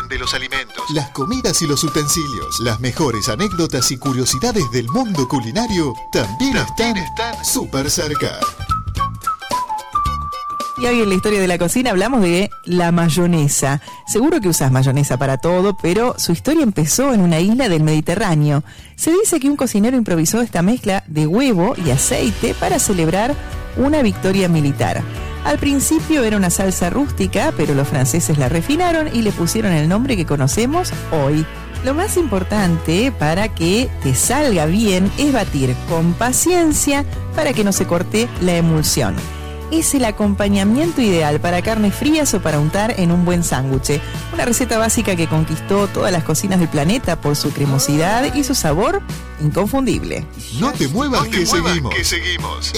de los alimentos, las comidas y los utensilios, las mejores anécdotas y curiosidades del mundo culinario también están súper cerca. Y hoy en la historia de la cocina hablamos de la mayonesa. Seguro que usas mayonesa para todo, pero su historia empezó en una isla del Mediterráneo. Se dice que un cocinero improvisó esta mezcla de huevo y aceite para celebrar una victoria militar. Al principio era una salsa rústica, pero los franceses la refinaron y le pusieron el nombre que conocemos hoy. Lo más importante para que te salga bien es batir con paciencia para que no se corte la emulsión. Es el acompañamiento ideal para carnes frías o para untar en un buen sándwich. Una receta básica que conquistó todas las cocinas del planeta por su cremosidad y su sabor inconfundible. No te muevas, que seguimos.